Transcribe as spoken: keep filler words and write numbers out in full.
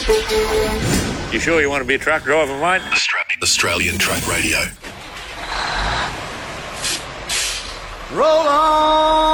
You sure you want to be a truck driver, mate? Australian Truck Radio. Roll on!